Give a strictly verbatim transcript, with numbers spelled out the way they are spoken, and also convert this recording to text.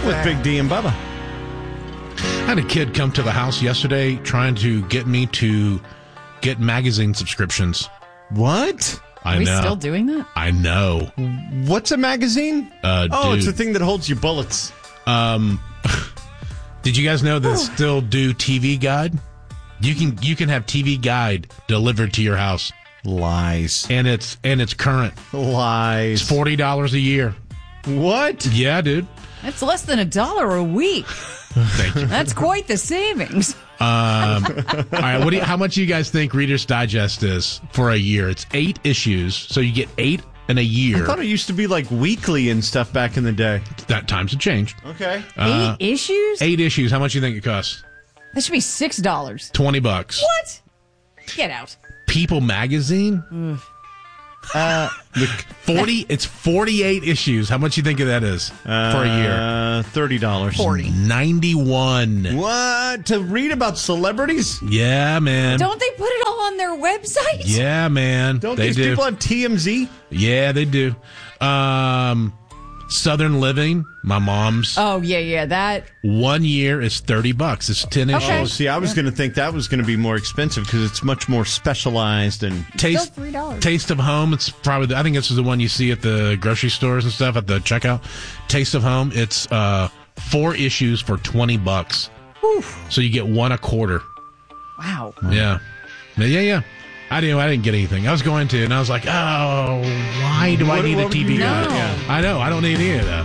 with Big D and Bubba. I had a kid come to the house yesterday trying to get me to get magazine subscriptions. What? I Are we know. still doing that? I know. What's a magazine? Uh, oh, dude. it's the thing that holds your bullets. Um, did you guys know they still do T V Guide? You can you can have T V Guide delivered to your house. Lies. And it's and it's current. Lies. It's forty dollars a year. What? Yeah, dude. That's less than a dollar a week. Thank you. That's quite the savings. Um, all right, what do you, how much do you guys think Reader's Digest is for a year? It's eight issues, so you get eight in a year. I thought it used to be like weekly and stuff back in the day. That times have changed. Okay. Uh, Eight issues? Eight issues. How much do you think it costs? That should be six dollars. Twenty bucks. What? Get out. People Magazine. Mm. Uh, forty. It's forty-eight issues. How much do you think of that is for a year? Uh, thirty dollars. Forty. Ninety-one. What? To read about celebrities? Yeah, man. Don't they put it all on their website? Yeah, man. Don't they these do. people have T M Z? Yeah, they do. Um, Southern Living, my mom's. Oh, yeah, yeah. That. One year is thirty bucks. It's ten issues. Okay. Oh, see, I was going to think that was going to be more expensive because it's much more specialized and Taste, Still three dollars. Taste of Home. It's probably. The, I think this is the one you see at the grocery stores and stuff at the checkout. Taste of Home. It's uh, four issues for twenty bucks. Oof. So you get one a quarter. Wow. Yeah, yeah, yeah. yeah. I didn't. I didn't get anything. I was going to, and I was like, "Oh, why do I What- need what a would T V you guide?" know? Yeah. I know. I don't need any of that.